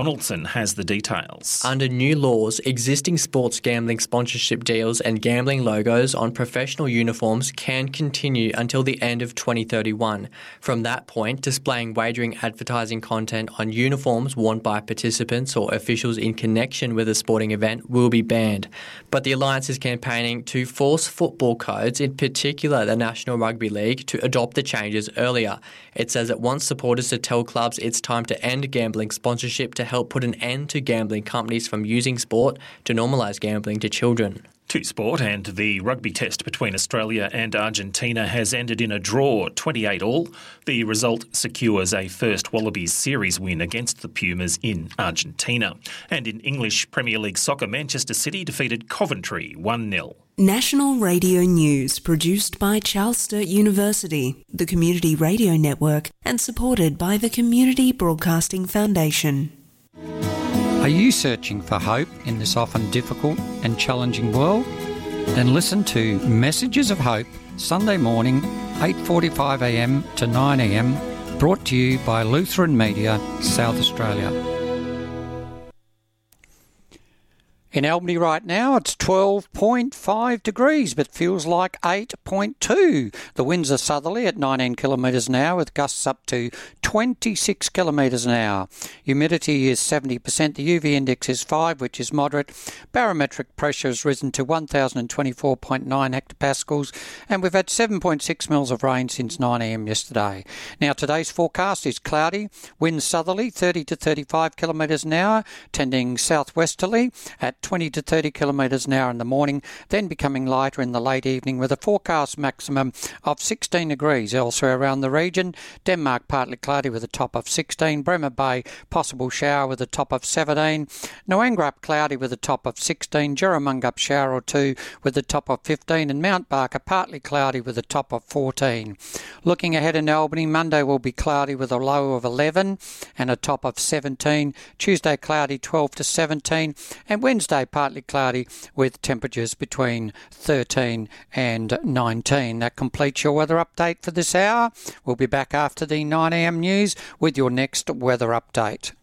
Donaldson has the details. Under new laws, existing sports gambling sponsorship deals and gambling logos on professional uniforms can continue until the end of 2031. From that point, displaying wagering advertising content on uniforms worn by participants or officials in connection with a sporting event will be banned. But the Alliance is campaigning to force football codes, in particular the National Rugby League, to adopt the changes earlier. It says it wants supporters to tell clubs it's time to end gambling sponsorship to help put an end to gambling companies from using sport to normalise gambling to children. To sport, and the rugby test between Australia and Argentina has ended in a draw, 28-all. The result secures a first Wallabies series win against the Pumas in Argentina. And in English Premier League soccer, Manchester City defeated Coventry 1-0. National Radio News, produced by Charles Sturt University, the Community Radio Network, and supported by the Community Broadcasting Foundation. Are you searching for hope in this often difficult and challenging world? Then listen to Messages of Hope, Sunday morning, 8:45am to 9am, brought to you by Lutheran Media, South Australia. In Albany right now, it's 12.5 degrees, but feels like 8.2. The winds are southerly at 19 kilometres an hour, with gusts up to 26 kilometres an hour. Humidity is 70%. The UV index is 5, which is moderate. Barometric pressure has risen to 1,024.9 hectopascals, and we've had 7.6 mils of rain since 9 a.m. yesterday. Now, today's forecast is cloudy, winds southerly, 30 to 35 kilometres an hour, tending southwesterly at 20 to 30 kilometres an hour in the morning, then becoming lighter in the late evening with a forecast maximum of 16 degrees elsewhere around the region. Denmark partly cloudy with a top of 16, Bremer Bay possible shower with a top of 17, Noangurup cloudy with a top of 16, Jerramungup shower or two with a top of 15, and Mount Barker partly cloudy with a top of 14. Looking ahead in Albany, Monday will be cloudy with a low of 11 and a top of 17, Tuesday cloudy 12 to 17, and Wednesday partly cloudy with temperatures between 13 and 19. That completes your weather update for this hour. We'll be back after the 9am news with your next weather update.